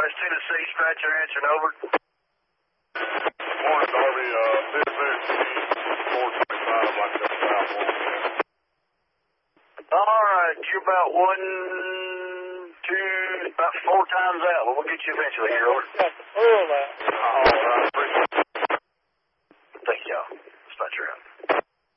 it's Tennessee, Scratcher answering over. Morning, Darby. All right, you're about about 4 times out, but we'll get you eventually here, over.